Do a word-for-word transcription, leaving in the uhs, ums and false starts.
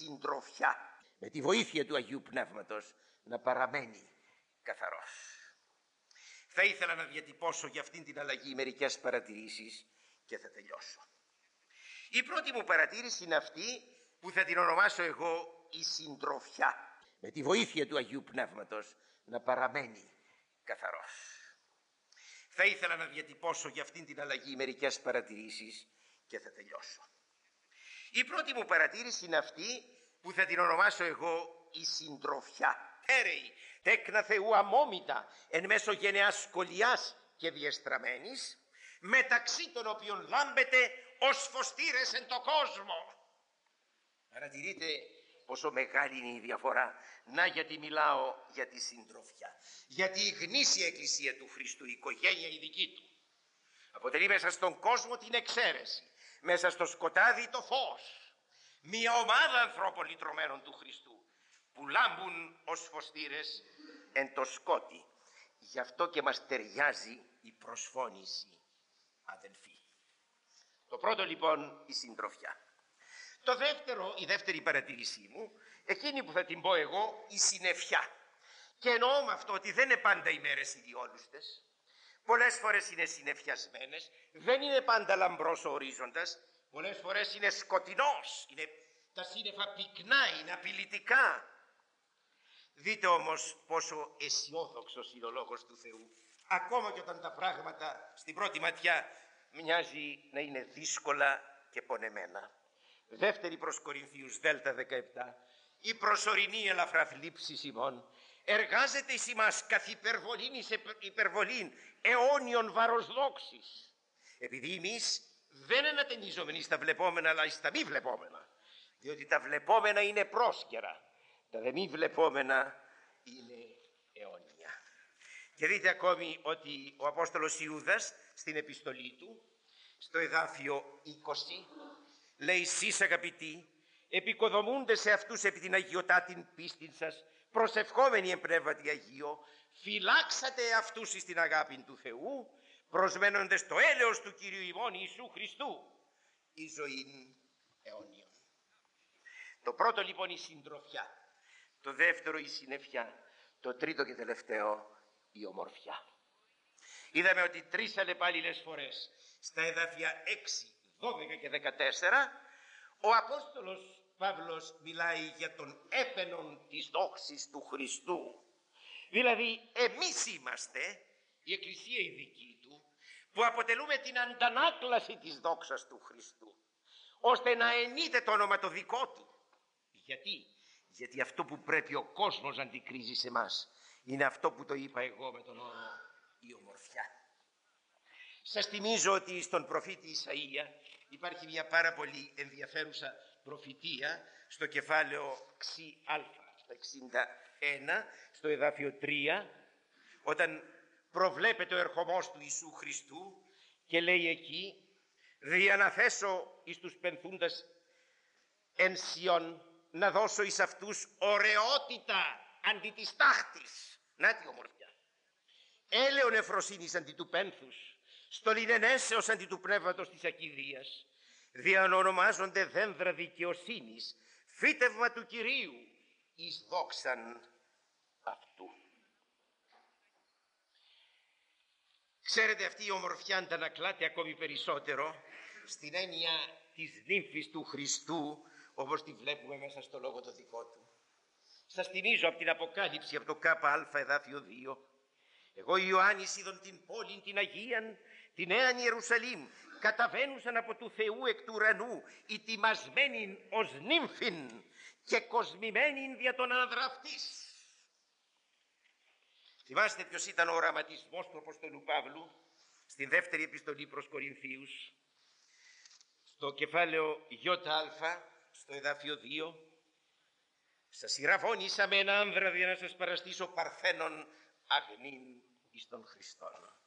συντροφιά, με τη βοήθεια του Αγίου Πνεύματος, να παραμένει καθαρός. Θα ήθελα να διατυπώσω για αυτήν την αλλαγή μερικές παρατηρήσεις και θα τελειώσω. Η πρώτη μου παρατήρηση είναι αυτή που θα την ονομάσω εγώ η συντροφιά, με τη βοήθεια του Αγίου Πνεύματος να παραμένει καθαρός. Θα ήθελα να διατυπώσω για αυτήν την αλλαγή μερικές παρατηρήσεις και θα τελειώσω. Η πρώτη μου παρατήρηση είναι αυτή που θα την ονομάσω εγώ η συντροφιά. Έρεοι, τέκνα Θεού αμόμητα, εν μέσω γενεάς σκολιάς και διεστραμμένης, μεταξύ των οποίων λάμπετε ως φωστήρες εν το κόσμο. Παρατηρείτε πόσο μεγάλη είναι η διαφορά. Να γιατί μιλάω για τη συντροφιά. Γιατί η γνήσια εκκλησία του Χριστού, η οικογένεια η δική του, αποτελεί μέσα στον κόσμο την εξαίρεση, μέσα στο σκοτάδι το φως. Μια ομάδα ανθρώπων λυτρωμένων του Χριστού που λάμπουν ως φωστήρες εν το σκότι. Γι' αυτό και μας ταιριάζει η προσφώνηση, αδελφοί. Το πρώτο λοιπόν η συντροφιά. Το δεύτερο, η δεύτερη παρατήρησή μου, εκείνη που θα την πω εγώ, η συννεφιά. Και εννοώ με αυτό ότι δεν είναι πάντα οι μέρες ιδιόλουστες. Πολλές φορές είναι συννεφιασμένες, δεν είναι πάντα λαμπρός ο ορίζοντας, πολλές φορές είναι σκοτεινός, είναι, τα σύννεφα πυκνά, είναι απειλητικά. Δείτε όμως πόσο αισιόδοξος είναι ο Λόγος του Θεού. Ακόμα και όταν τα πράγματα στην πρώτη ματιά μοιάζει να είναι δύσκολα και πονεμένα. Δεύτερη προς Κορινθίους Δέλτα δεκαεπτά. Η προσωρινή ελαφρά θλίψη ημών εργάζεται εις ημάς καθ' υπερβολήν εις υπερβολήν αιώνιον βάρος δόξης. Επειδή εμείς δεν ανατενίζομεν εις τα βλεπόμενα αλλά εις τα μη βλεπόμενα. Διότι τα βλεπόμενα είναι πρόσκαιρα, τα δε μη βλεπόμενα είναι αιώνια. Και δείτε ακόμη ότι ο Απόστολος Ιούδας στην επιστολή του, στο εδάφιο είκοσι, λέει «Σεις αγαπητοί, επικοδομούνται σε αυτούς επί την αγιωτάτην πίστην σας, προσευχόμενοι εν πνεύματι Αγίο, φυλάξατε αυτούς εις την αγάπη του Θεού, προσμένοντες το έλεος του Κυρίου ημών Ιησού Χριστού, η ζωή αιώνιον». Το πρώτο λοιπόν η συντροφιά, το δεύτερο η συννεφιά, το τρίτο και τελευταίο η ομορφιά. Είδαμε ότι τρεις αλλεπάλληλες φορές στα εδάφια έξι, δώδεκα και δεκατέσσερα ο Απόστολος Παύλος μιλάει για τον έπαινον της δόξης του Χριστού. Δηλαδή εμείς είμαστε η Εκκλησία η δική του που αποτελούμε την αντανάκλαση της δόξας του Χριστού ώστε να ενείται το όνομα το δικό του. Γιατί? Γιατί αυτό που πρέπει ο κόσμος να αντικρίζει σε εμάς είναι αυτό που το είπα εγώ με τον όρο η ομορφιά. Σας θυμίζω ότι στον προφήτη Ισαΐα υπάρχει μια πάρα πολύ ενδιαφέρουσα προφητεία στο κεφάλαιο ξι α, στο εξήντα ένα, στο εδάφιο τρία, όταν προβλέπεται ο ερχομός του Ιησού Χριστού και λέει εκεί «Διαναθέσω εις τους πενθούντας εν Σιών να δώσω εις αυτούς ωραιότητα αντί της τάχτης». Να τη ομορφιά. Έλεον εφροσύνης αντί του πένθους, στολινενέσεως αντί του πνεύματος της ακιδείας, διανονομάζονται δένδρα δικαιοσύνης, φύτευμα του Κυρίου, εις δόξαν αυτού. Ξέρετε, αυτή η ομορφιά αντανακλάται ακόμη περισσότερο στην έννοια της νύμφης του Χριστού, όπως τη βλέπουμε μέσα στο λόγο το δικό του. Σας θυμίζω από την Αποκάλυψη, από το ΚΑ εδάφιο δύο. «Εγώ Ιωάννης είδον την πόλην την Αγίαν, την Νέαν Ιερουσαλήμ, καταβαίνουσαν από του Θεού εκ του ουρανού, ετοιμασμένην ως νύμφην και κοσμημένην δια τον άνδρα αυτής». Θυμάστε ποιος ήταν ο οραματισμός του Αποστολού Παύλου στην δεύτερη επιστολή προς Κορινθίους, στο κεφάλαιο ΙΑ, στο εδάφιο δύο. «Σας ηραβώνησα με ένα άνδρα για να σας παραστήσω παρθένον αγνήν εις τον Χριστόν».